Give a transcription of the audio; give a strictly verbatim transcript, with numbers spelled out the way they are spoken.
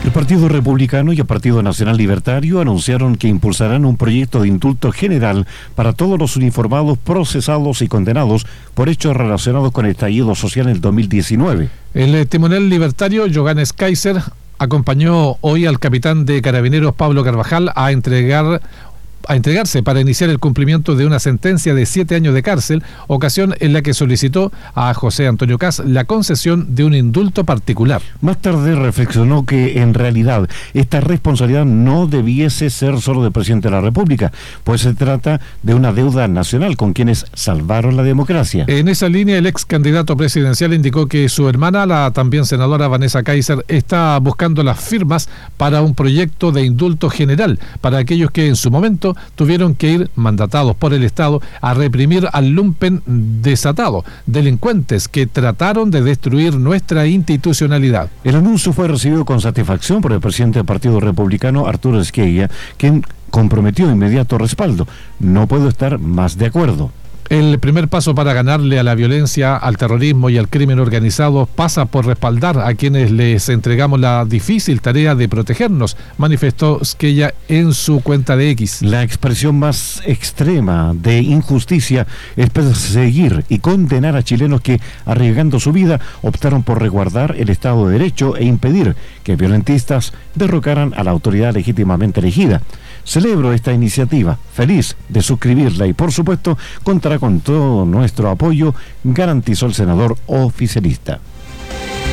El Partido Republicano y el Partido Nacional Libertario anunciaron que impulsarán un proyecto de indulto general para todos los uniformados, procesados y condenados por hechos relacionados con el estallido social en el dos mil diecinueve. El timonel libertario Johannes Kaiser acompañó hoy al capitán de Carabineros Pablo Carvajal a entregar a entregarse para iniciar el cumplimiento de una sentencia de siete años de cárcel, ocasión en la que solicitó a José Antonio Kast la concesión de un indulto particular. Más tarde reflexionó que en realidad esta responsabilidad no debiese ser solo del presidente de la República, pues se trata de una deuda nacional con quienes salvaron la democracia. En esa línea, el ex candidato presidencial indicó que su hermana, la también senadora Vanessa Kaiser, está buscando las firmas para un proyecto de indulto general para aquellos que en su momento tuvieron que ir mandatados por el Estado a reprimir al lumpen desatado, delincuentes que trataron de destruir nuestra institucionalidad. El anuncio fue recibido con satisfacción por el presidente del Partido Republicano, Arturo Esquella, quien comprometió inmediato respaldo. No puedo estar más de acuerdo. El primer paso para ganarle a la violencia, al terrorismo y al crimen organizado pasa por respaldar a quienes les entregamos la difícil tarea de protegernos, manifestó Esquella en su cuenta de X. La expresión más extrema de injusticia es perseguir y condenar a chilenos que, arriesgando su vida, optaron por resguardar el Estado de Derecho e impedir que violentistas derrocaran a la autoridad legítimamente elegida. Celebro esta iniciativa, feliz de suscribirla y, por supuesto, contará con todo nuestro apoyo, garantizó el senador oficialista.